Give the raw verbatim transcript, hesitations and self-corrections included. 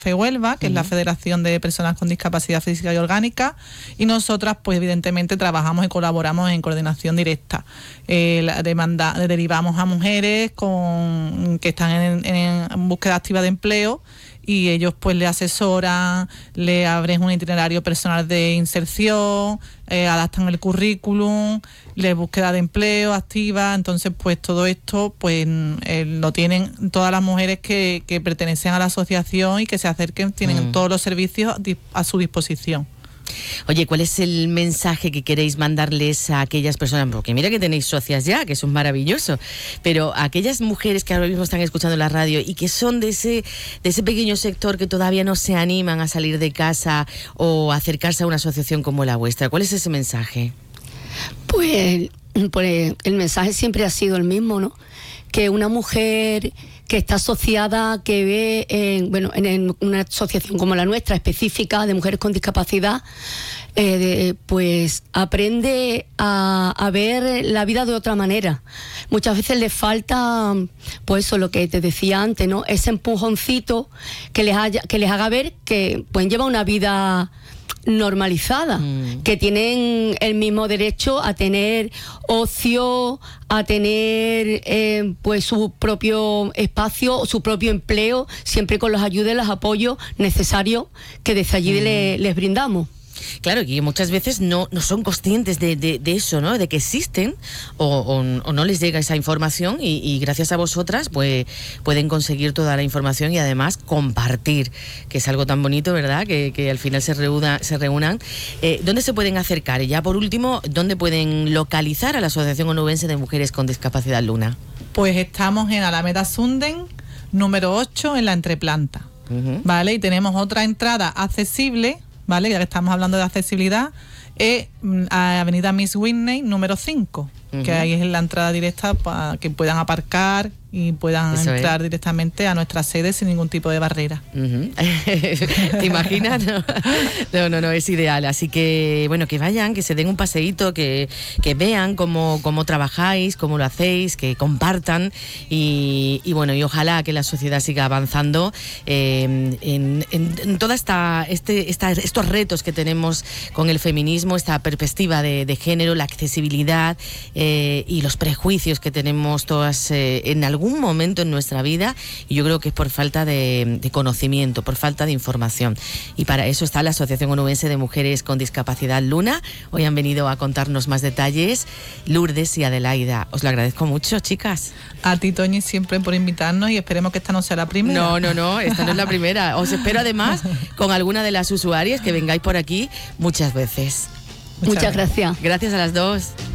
FEHUelva, que uh-huh. es la Federación de Personas con Discapacidad Física y Orgánica, y nosotras pues evidentemente trabajamos y colaboramos en coordinación directa. Eh, la demanda, derivamos a mujeres con, que están en, en, en búsqueda activa de empleo, y ellos pues le asesoran, le abren un itinerario personal de inserción, eh, adaptan el currículum, le búsqueda de empleo activa. Entonces pues todo esto pues eh, lo tienen todas las mujeres que, que pertenecen a la asociación y que se acerquen, tienen mm. todos los servicios a su disposición. Oye, ¿cuál es el mensaje que queréis mandarles a aquellas personas? Porque mira que tenéis socias ya, que eso es maravilloso, pero a aquellas mujeres que ahora mismo están escuchando la radio y que son de ese, de ese pequeño sector que todavía no se animan a salir de casa o a acercarse a una asociación como la vuestra, ¿cuál es ese mensaje? Pues, pues el mensaje siempre ha sido el mismo, ¿no? Que una mujer que está asociada, que ve en, bueno, en, en una asociación como la nuestra, específica de mujeres con discapacidad, eh, de, pues aprende a, a ver la vida de otra manera. Muchas veces les falta, pues eso, lo que te decía antes, ¿no? Ese empujoncito que les, haya, que les haga ver que pueden llevar una vida normalizada, mm. que tienen el mismo derecho a tener ocio, a tener eh, pues su propio espacio, su propio empleo, siempre con las ayudas y los apoyos necesarios que desde allí mm. le, les brindamos. Claro, que muchas veces no, no son conscientes de, de, de eso, ¿no? De que existen o, o, o no les llega esa información y, y gracias a vosotras pues pueden conseguir toda la información y además compartir, que es algo tan bonito, ¿verdad? Que, que al final se, reúna, se reúnan. Eh, ¿Dónde se pueden acercar? Y ya por último, ¿dónde pueden localizar a la Asociación Onubense de Mujeres con Discapacidad Luna? Pues estamos en Alameda Sunden, número ocho, en la entreplanta, uh-huh. ¿vale? Y tenemos otra entrada accesible, ¿vale? Ya que estamos hablando de accesibilidad, es a Avenida Miss Whitney, número cinco, uh-huh. que ahí es la entrada directa para que puedan aparcar y puedan Eso entrar es. directamente a nuestra sede sin ningún tipo de barrera. Uh-huh. ¿Te imaginas? No. no, no, no, es ideal. Así que, bueno, que vayan, que se den un paseíto, que, que vean cómo, cómo trabajáis, cómo lo hacéis, que compartan y, y bueno, y ojalá que la sociedad siga avanzando eh, en, en, en toda esta, este, esta, estos retos que tenemos con el feminismo, esta perspectiva de, de género, la accesibilidad eh, y los prejuicios que tenemos todas eh, en algún algún momento en nuestra vida, y yo creo que es por falta de, de conocimiento, por falta de información, y para eso está la Asociación Onubense de Mujeres con Discapacidad Luna. Hoy han venido a contarnos más detalles Lourdes y Adelaida. Os lo agradezco mucho, chicas. A ti, Toñi, siempre por invitarnos, y esperemos que esta no sea la primera. No, no, no, esta no es la primera. Os espero además con alguna de las usuarias que vengáis por aquí muchas veces. Muchas, Muchas gracias. Gracias a las dos.